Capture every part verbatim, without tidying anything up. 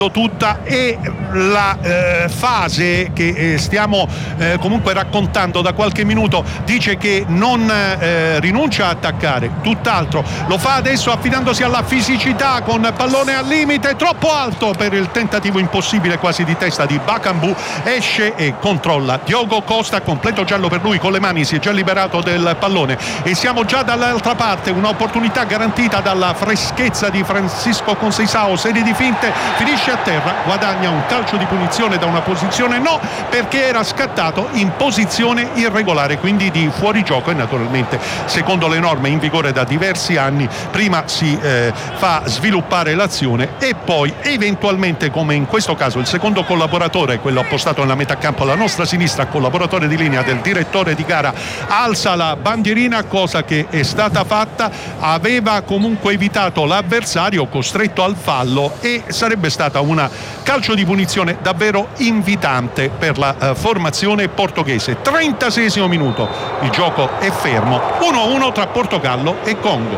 tutta, e la eh, fase che eh, stiamo eh, comunque raccontando da qualche minuto dice che non eh, rinuncia a attaccare, tutt'altro, lo fa adesso affidandosi alla fisicità con pallone al limite, troppo alto per il tentativo impossibile quasi di testa di Bakambu, esce e controlla Diogo Costa, completo giallo per lui, con le mani si è già liberato del pallone e siamo già dall'altra parte, un'opportunità garantita dalla freschezza di Francisco Conceição, serie di finte, finisce a terra, guadagna un calcio di punizione da una posizione no, perché era scattato in posizione irregolare, quindi di fuorigioco, e naturalmente secondo le norme in vigore da diversi anni prima si eh, fa sviluppare l'azione e poi eventualmente, come in questo caso, il secondo collaboratore, quello appostato nella metà campo alla nostra sinistra, collaboratore di linea del direttore di gara, alza la bandierina, cosa che è stata fatta, aveva comunque evitato l'avversario costretto al fallo e sarebbe stata una calcio di punizione davvero invitante per la uh, formazione portoghese. trentaseiesimo minuto, il gioco è fermo, uno a uno tra Portogallo e Congo.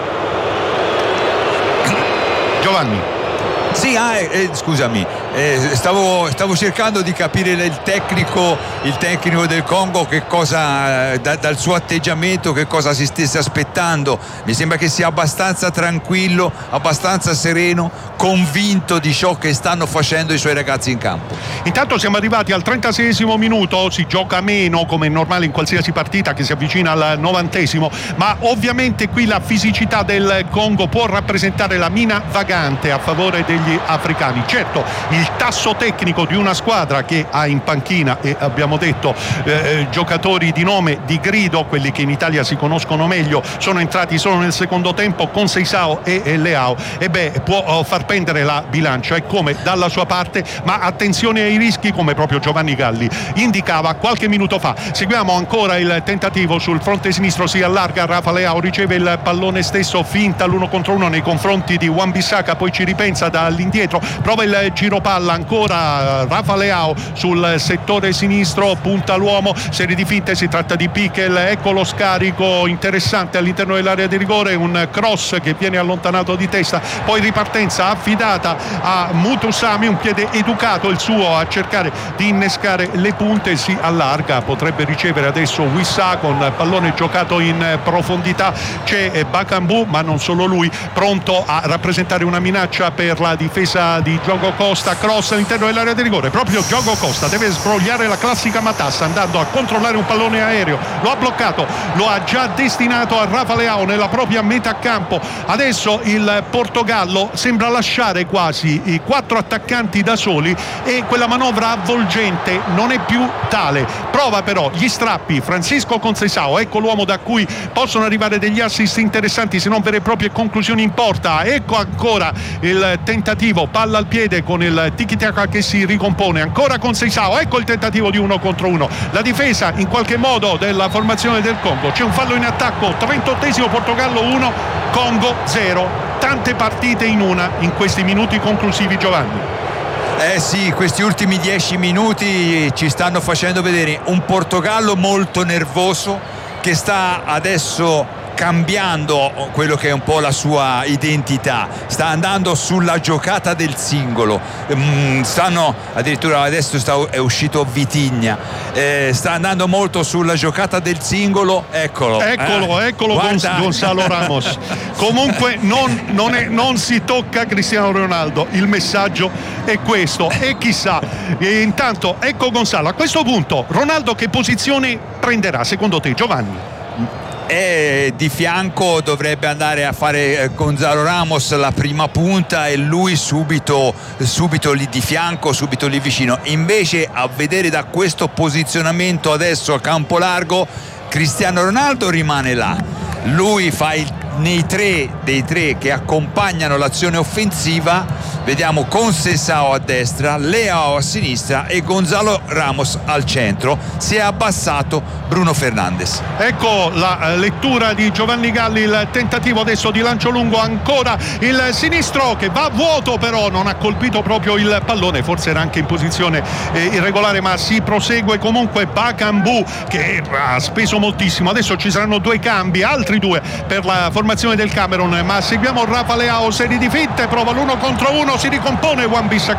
Giovanni. Sì, ah, eh, scusami, eh, stavo, stavo cercando di capire il tecnico, il tecnico del Congo che cosa, da, dal suo atteggiamento, che cosa si stesse aspettando. Mi sembra che sia abbastanza tranquillo, abbastanza sereno, convinto di ciò che stanno facendo i suoi ragazzi in campo. Intanto siamo arrivati al trentaseiesimo minuto, si gioca meno come è normale in qualsiasi partita che si avvicina al novantesimo, ma ovviamente qui la fisicità del Congo può rappresentare la mina vagante a favore degli africani. Certo, il tasso tecnico di una squadra che ha in panchina, e abbiamo detto eh, giocatori di nome, di grido, quelli che in Italia si conoscono meglio, sono entrati solo nel secondo tempo, Conceição e, e Leao, e beh, può oh, far pendere la bilancia, e come dalla sua parte, ma attenzione ai rischi, come proprio Giovanni Galli indicava qualche minuto fa. Seguiamo ancora il tentativo sul fronte sinistro, si allarga Rafa Leao, riceve il pallone stesso, finta l'uno contro uno nei confronti di Wan-Bissaka, poi ci ripensa dall'indietro, prova il giro palla ancora Rafa Leao sul settore sinistro, punta l'uomo, serie di finte, si tratta di Pickel, ecco lo scarico interessante all'interno dell'area di rigore, un cross che viene allontanato di testa, poi ripartenza affidata a Mutusami, un piede educato il suo a cercare di innescare le punte, si allarga, potrebbe ricevere adesso Wissa con pallone giocato in profondità, c'è Bakambu, ma non solo lui, pronto a rappresentare una minaccia per la difesa di Diogo Costa, cross all'interno dell'area di rigore, proprio Diogo Costa deve sbrogliare la classica matassa andando a controllare un pallone aereo, lo ha bloccato, lo ha già destinato a Rafa Leao nella propria metà campo. Adesso il Portogallo sembra lasciare quasi i quattro attaccanti da soli e quella manovra avvolgente non è più tale, prova però gli strappi Francisco Conceição, ecco l'uomo da cui possono arrivare degli assist interessanti se non vere e proprie conclusioni in porta, ecco ancora il tentativo, palla al piede con il tiki-taka che si ricompone, ancora Conceição, ecco il tentativo di uno contro uno, la difesa in qualche modo della formazione del Congo, c'è un fallo in attacco, trentottesimo, Portogallo uno, Congo zero. Tante partite in una in questi minuti conclusivi, Giovanni. Eh sì, questi ultimi dieci minuti ci stanno facendo vedere un Portogallo molto nervoso che sta adesso cambiando quello che è un po' la sua identità, sta andando sulla giocata del singolo, stanno addirittura adesso sta, è uscito Vitinha, eh, sta andando molto sulla giocata del singolo, eccolo eccolo, eh. eccolo Guarda. Gonzalo Ramos. Comunque non, non, è, non si tocca Cristiano Ronaldo, il messaggio è questo, e chissà, e intanto ecco Gonzalo, a questo punto Ronaldo che posizione prenderà secondo te, Giovanni? E di fianco dovrebbe andare a fare Gonzalo Ramos la prima punta e lui subito, subito lì di fianco, subito lì vicino. Invece a vedere da questo posizionamento adesso a campo largo, Cristiano Ronaldo rimane là, lui fa il, nei tre dei tre che accompagnano l'azione offensiva, vediamo Conceição a destra, Leao a sinistra e Gonzalo Ramos al centro, si è abbassato Bruno Fernandes. Ecco la lettura di Giovanni Galli, il tentativo adesso di lancio lungo, ancora il sinistro che va a vuoto, però non ha colpito proprio il pallone, forse era anche in posizione eh, irregolare, ma si prosegue comunque. Bakambu che ha speso moltissimo, adesso ci saranno due cambi, altri due per la formazione del Camerun, ma seguiamo Rafa Leao, serie di finte, prova l'uno contro uno, uno, si ricompone Wan-Bissaka.